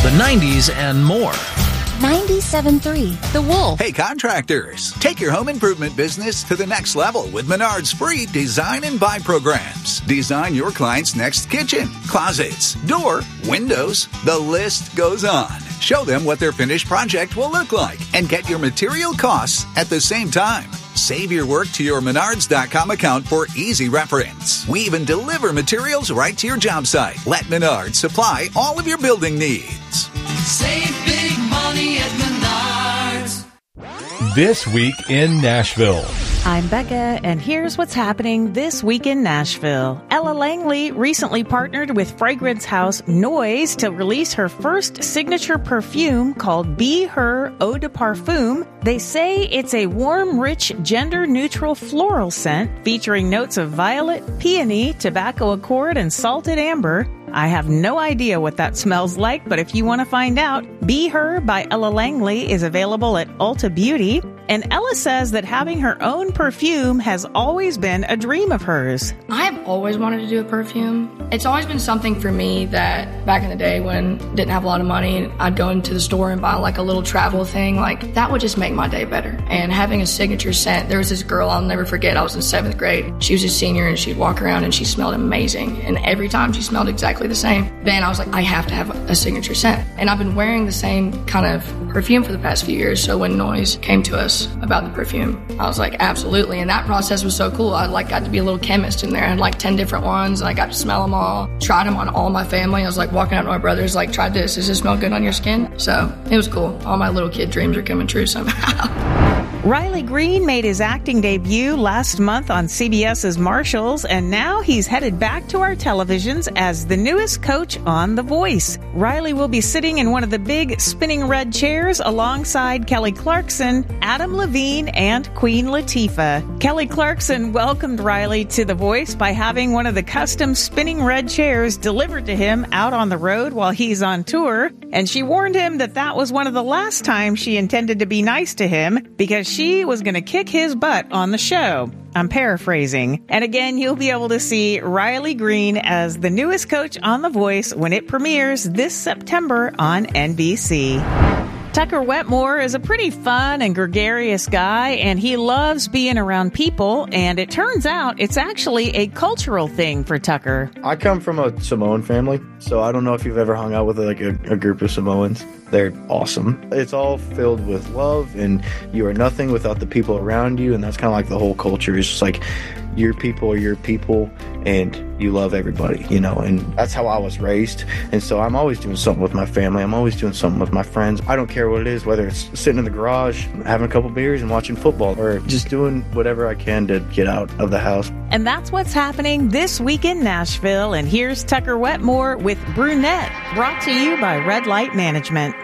the 90s, and more. 97.3 The Wolf. Hey, contractors, take your home improvement business to the next level with Menard's free Design and Buy programs. Design your client's next kitchen, closets, door, windows. The list goes on. Show them what their finished project will look like and get your material costs at the same time. Save your work to your Menards.com account for easy reference. We even deliver materials right to your job site. Let Menards supply all of your building needs. Save big money at Menards. This Week in Nashville. I'm Becca, and here's what's happening this week in Nashville. Ella Langley recently partnered with fragrance house Noise to release her first signature perfume called Be Her Eau de Parfum. They say it's a warm, rich, gender-neutral floral scent featuring notes of violet, peony, tobacco accord, and salted amber. I have no idea what that smells like, but if you want to find out, Be Her by Ella Langley is available at Ulta Beauty. And Ella says that having her own perfume has always been a dream of hers. I've always wanted to do a perfume. It's always been something for me that back in the day when I didn't have a lot of money, I'd go into the store and buy like a little travel thing. Like that would just make my day better. And having a signature scent, there was this girl I'll never forget. I was in 7th grade. She was a senior and she'd walk around and she smelled amazing. And every time she smelled exactly the same. Then I was like, I have to have a signature scent. And I've been wearing the same kind of perfume for the past few years. So when Noise came to us about the perfume, I was like, absolutely. And that process was so cool. I got to be a little chemist in there. I had like 10 different ones and I got to smell them all, tried them on all my family. I was like walking out to my brothers, like, try this. Does this smell good on your skin? So it was cool. All my little kid dreams are coming true somehow. Riley Green made his acting debut last month on CBS's Marshalls, and now he's headed back to our televisions as the newest coach on The Voice. Riley will be sitting in one of the big spinning red chairs alongside Kelly Clarkson, Adam Levine, and Queen Latifah. Kelly Clarkson welcomed Riley to The Voice by having one of the custom spinning red chairs delivered to him out on the road while he's on tour, and she warned him that that was one of the last times she intended to be nice to him because she was going to kick his butt on the show. I'm paraphrasing. And again, you'll be able to see Riley Green as the newest coach on The Voice when it premieres this September on NBC. Tucker Wetmore is a pretty fun and gregarious guy, and he loves being around people, and it turns out it's actually a cultural thing for Tucker. I come from a Samoan family, so I don't know if you've ever hung out with like a group of Samoans. They're awesome. It's all filled with love, and you are nothing without the people around you, and that's kind of like the whole culture. It's just like your people are your people, and you love everybody, you know, and that's how I was raised. And so I'm always doing something with my family. I'm always doing something with my friends. I don't care what it is, whether it's sitting in the garage, having a couple beers and watching football, or just doing whatever I can to get out of the house. And that's what's happening this week in Nashville. And here's Tucker Wetmore with Brunette, brought to you by Red Light Management.